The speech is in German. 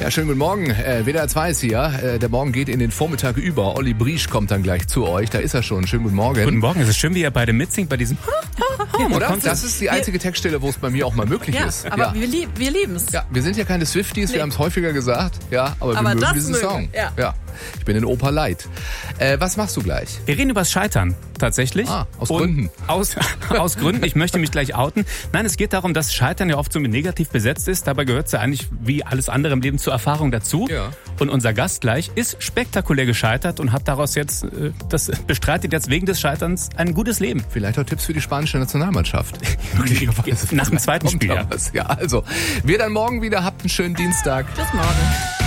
Ja, schönen guten Morgen. WDR 2 ist hier. Der Morgen geht in den Vormittag über. Olli Briesch kommt dann gleich zu euch. Da ist er schon. Schönen guten Morgen. Guten Morgen. Es ist schön, wie ihr beide mitsingt bei diesem... Oder? Das ist die einzige Textstelle, wo es bei mir auch mal möglich ist. Aber wir lieben es. Ja, wir sind ja keine Swifties, wir haben es häufiger gesagt. Ja, aber wir Aber mögen das diesen mögen, Song. ja. Ich bin in Oper leid. Was machst du gleich? Wir reden übers Scheitern, tatsächlich. Aus Gründen. Aus Gründen. Ich möchte mich gleich outen. Nein, es geht darum, dass Scheitern ja oft so negativ besetzt ist. Dabei gehört es ja eigentlich wie alles andere im Leben zur Erfahrung dazu. Ja. Und unser Gast gleich ist spektakulär gescheitert und hat daraus jetzt, bestreitet jetzt wegen des Scheiterns ein gutes Leben. Vielleicht auch Tipps für die spanische Nationalmannschaft. Nach dem zweiten Spiel, ja. Ja, also, wir dann morgen wieder. Habt einen schönen Dienstag. Bis morgen.